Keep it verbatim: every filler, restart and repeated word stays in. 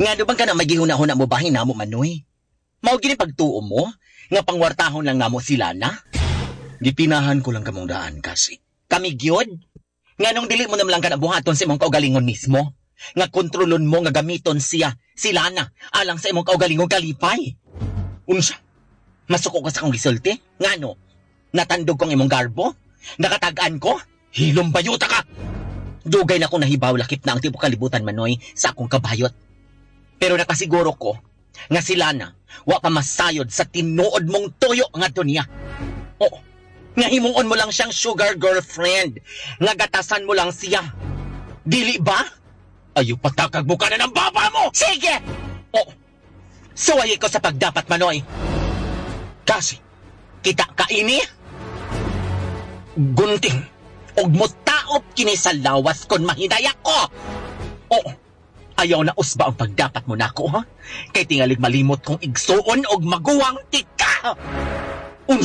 Nga do bang ka na magihuna-huna mo bahin na mo, Manoy? Mao gini pagtuo mo, nga pangwartahon lang namo sila na? Gipinahan ko lang kamong daan kasi. Kami gyud? Nga nung dili mo naman lang ka nabuhaton sa imong kaugalingon mismo? Nga kontrolon mo nga gamiton siya, sila na, alang sa imong kaugalingon kalipay. Unsa? Masuko ka sa akong gisulti? Nga no? Natandog kong imong garbo? Nakatagaan ko? Hilom bayuta ka! Dugay na akong nahibaw lakip na ang tipo kalibutan, Manoy, sa akong kabayot. Pero nakasiguro ko, nga sila na, wa pa masayod sa tinuod mong tuyo nga to niya. Oo, nga himuon mo lang siyang sugar girlfriend, nga gatasan mo lang siya. Dili ba? Ayaw patakag mo ka na ng baba mo! Sige! Oo, suway ko sa pagdapat, Manoy. Kasi, kita ka ini? Gunting, og mo taop kini sa lawas kon mahidaya ko. Oo, ayaw na usba ang pagdapat mo nako, ha? Kay tingalig malimot kong igsuon og maguwang tika.